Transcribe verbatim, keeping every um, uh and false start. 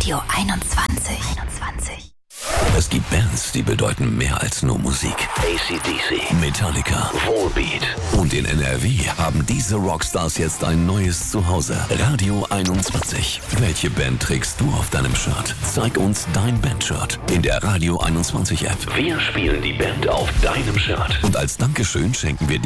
Radio einundzwanzig. einundzwanzig. Es gibt Bands, die bedeuten mehr als nur Musik. A C D C, Metallica, Volbeat. Und in N R W haben diese Rockstars jetzt ein neues Zuhause. Radio einundzwanzig. Welche Band trägst du auf deinem Shirt? Zeig uns dein Bandshirt in der Radio einundzwanzig App. Wir spielen die Band auf deinem Shirt. Und als Dankeschön schenken wir dir